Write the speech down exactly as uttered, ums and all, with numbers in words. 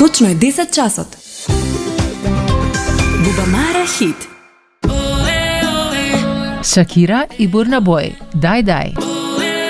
Точно е десет часот. Бубамара хит. Шакира и Бурна Бой. Дай, дай.